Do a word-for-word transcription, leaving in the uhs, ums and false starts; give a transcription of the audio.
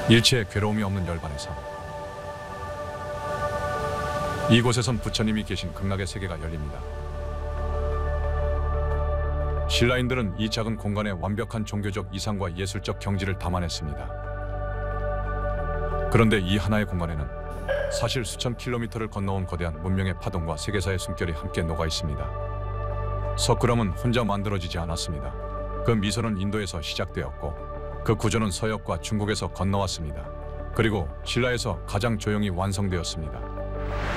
일체의 괴로움이 없는 열반의 삶. 이곳에선 부처님이 계신 극락의 세계가 열립니다. 신라인들은 이 작은 공간에 완벽한 종교적 이상과 예술적 경지를 담아냈습니다. 그런데 이 하나의 공간에는 사실 수천 킬로미터를 건너온 거대한 문명의 파동과 세계사의 숨결이 함께 녹아 있습니다. 석굴암은 혼자 만들어지지 않았습니다. 그 미소는 인도에서 시작되었고 그 구조는 서역과 중국에서 건너왔습니다. 그리고 신라에서 가장 조용히 완성되었습니다.